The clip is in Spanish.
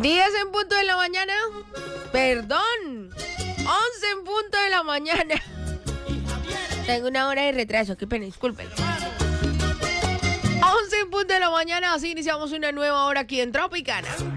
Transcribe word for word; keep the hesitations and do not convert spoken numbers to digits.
diez en punto de la mañana. Perdón. once en punto de la mañana. Tengo una hora de retraso, qué pena, disculpen. once en punto de la mañana, así iniciamos una nueva hora aquí en Tropicana.